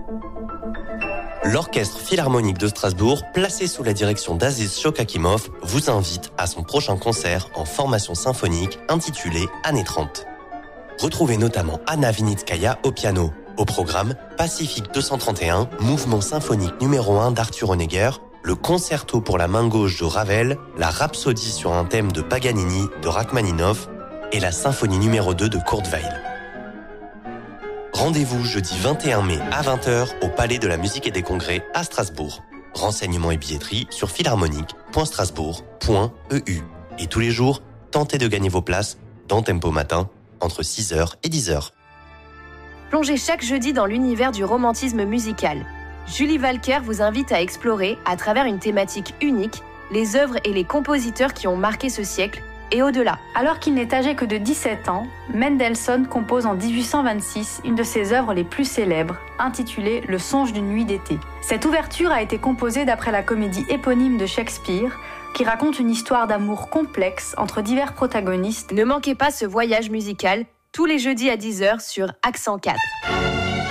L'Orchestre Philharmonique de Strasbourg, placé sous la direction d'Aziz Shokakimov, vous invite à son prochain concert en formation symphonique intitulé Années 30. Retrouvez notamment Anna Vinitskaya au piano. Au programme, Pacifique 231, mouvement symphonique numéro 1 d'Arthur Honegger, le concerto pour la main gauche de Ravel, la rhapsodie sur un thème de Paganini de Rachmaninoff et la symphonie numéro 2 de Kurt Weill. Rendez-vous jeudi 21 mai à 20h au Palais de la Musique et des Congrès à Strasbourg. Renseignements et billetterie sur philharmonique.strasbourg.eu. Et tous les jours, tentez de gagner vos places dans Tempo Matin entre 6h et 10h. Plongez chaque jeudi dans l'univers du romantisme musical. Julie Walker vous invite à explorer, à travers une thématique unique, les œuvres et les compositeurs qui ont marqué ce siècle et au-delà. Alors qu'il n'est âgé que de 17 ans, Mendelssohn compose en 1826 une de ses œuvres les plus célèbres, intitulée Le songe d'une nuit d'été. Cette ouverture a été composée d'après la comédie éponyme de Shakespeare, qui raconte une histoire d'amour complexe entre divers protagonistes. Ne manquez pas ce voyage musical tous les jeudis à 10h sur Accent 4.